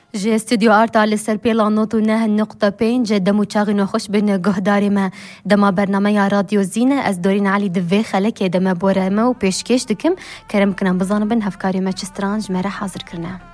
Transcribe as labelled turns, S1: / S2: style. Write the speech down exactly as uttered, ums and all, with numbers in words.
S1: جه استودیو آرتا لسر پیلا نوتو نه نقطه پنج دمو چاغی نخوش بین گهداری ما دما برنامه یا رادیو زینه از دورین علی دوی خلک دما بوره ما و پیشکش دکم کرم کنم بزانم بن هفکاری ما چسترانج مره حاضر کرنه.